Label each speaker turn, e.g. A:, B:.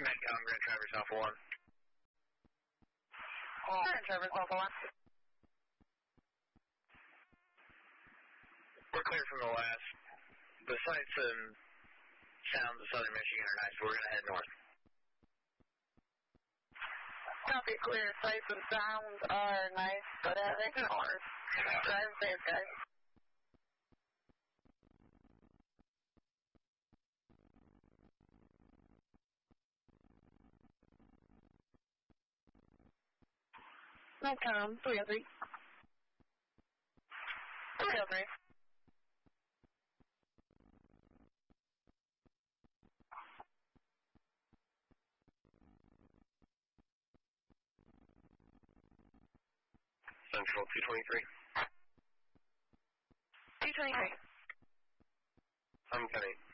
A: Medcom, Grand Traverse Alpha 1.
B: Grand Traverse Alpha 1.
A: We're clear from the west. The sights and sounds of southern Michigan are nice, but we're going to head north.
B: Copy, clear. Sights and sounds are nice, but heading north. Drive safe, guys. Medcom, 303. 303.
A: Central 223.
B: 223.
A: I'm coming.